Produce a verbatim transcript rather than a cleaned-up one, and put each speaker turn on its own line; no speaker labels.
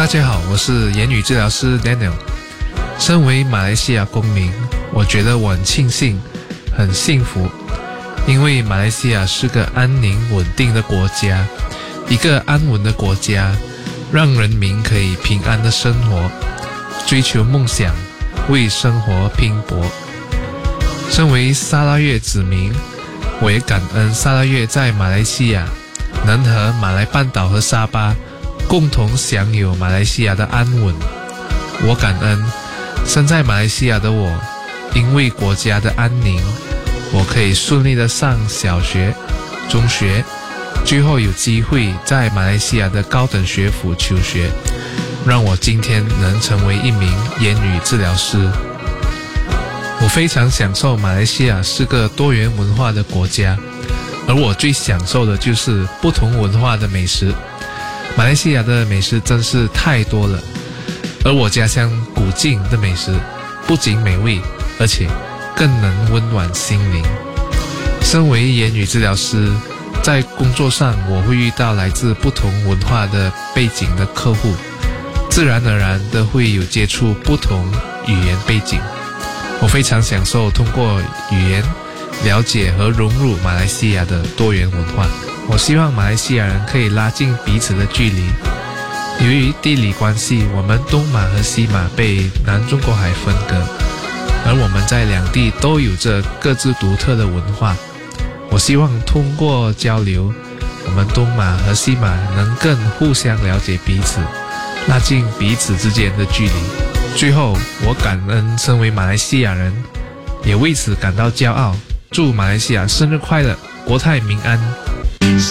家好，我是言语治疗师 Daniel。 身为马来西亚公民，我觉得我很庆幸很幸福，因为马来西亚是个安宁稳定的国家，一个安稳的国家，让人民可以平安的生活，追求梦想，为生活拼搏。身为沙拉越子民，我也感恩沙拉越在马来西亚能和马来半岛和沙巴共同享有马来西亚的安稳。我感恩身在马来西亚的我，因为国家的安宁，我可以顺利的上小学、中学，最后有机会在马来西亚的高等学府求学，让我今天能成为一名言语治疗师。我非常享受马来西亚是个多元文化的国家，而我最享受的就是不同文化的美食。马来西亚的美食真是太多了，而我家乡古晋的美食不仅美味，而且更能温暖心灵。身为言语治疗师，在工作上我会遇到来自不同文化的背景的客户，自然而然的会有接触不同语言背景。我非常享受通过语言了解和融入马来西亚的多元文化。我希望马来西亚人可以拉近彼此的距离。由于地理关系，我们东马和西马被南中国海分隔，而我们在两地都有着各自独特的文化。我希望通过交流，我们东马和西马能更互相了解彼此，拉近彼此之间的距离。最后，我感恩身为马来西亚人，也为此感到骄傲。祝马来西亚生日快乐，国泰民安。